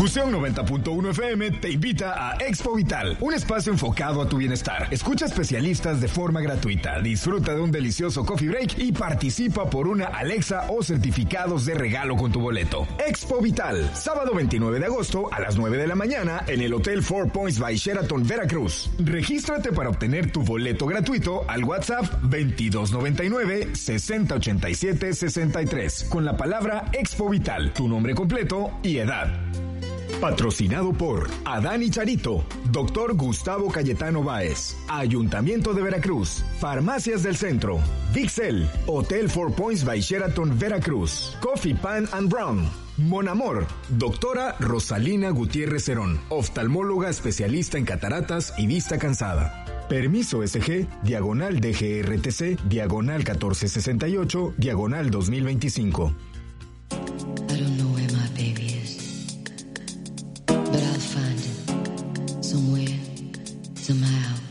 Fusión 90.1 FM te invita a Expo Vital, un espacio enfocado a tu bienestar. Escucha especialistas de forma gratuita, disfruta de un delicioso coffee break y participa por una Alexa o certificados de regalo con tu boleto. Expo Vital, sábado 29 de agosto a las 9 de la mañana en el Hotel Four Points by Sheraton, Veracruz. Regístrate para obtener tu boleto gratuito al WhatsApp 2299 6087 63 con la palabra Expo Vital, tu nombre completo y edad. Patrocinado por Adán y Charito, Dr. Gustavo Cayetano Báez, Ayuntamiento de Veracruz, Farmacias del Centro, Vixel, Hotel Four Points by Sheraton, Veracruz, Coffee Pan and Brown, Mon Amor, Doctora Rosalina Gutiérrez Cerón, oftalmóloga especialista en cataratas y vista cansada. Permiso SG, diagonal DGRTC, diagonal 1468, diagonal 2025. I don't know where my baby is, but I'll find him somewhere, somehow.